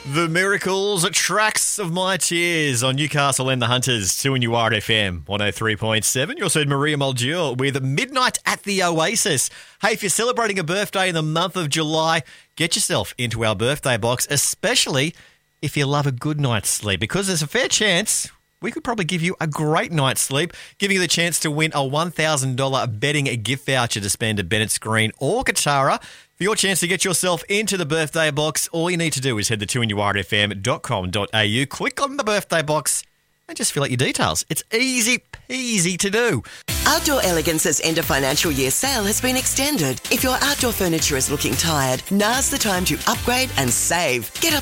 The Miracles, Tracks of My Tears on Newcastle and the Hunters, 2 and URFM 103.7. You also heard Maria Muldur with Midnight at the Oasis. Hey, if you're celebrating a birthday in the month of July, get yourself into our birthday box, especially if you love a good night's sleep, because there's a fair chance we could probably give you a great night's sleep, giving you the chance to win a $1,000 betting gift voucher to spend at Bennett Green or Katara. For your chance to get yourself into the birthday box, all you need to do is head to 2NURFM.com.au, click on the birthday box and just fill out your details. It's easy peasy to do. Outdoor Elegance's end of financial year sale has been extended. If your outdoor furniture is looking tired, now's the time to upgrade and save. Get up